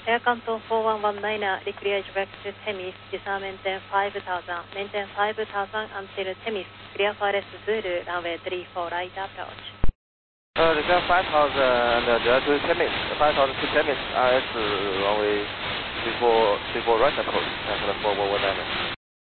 Air Kanto 4119, declare direct to Temis, disarm maintain 5000, maintain 5000 until Temis, clear for Zulu, runway 34 right approach. Descend 5000 and direct to Temis, 5000 to Temis, RS runway 34 right approach, cancel 4119.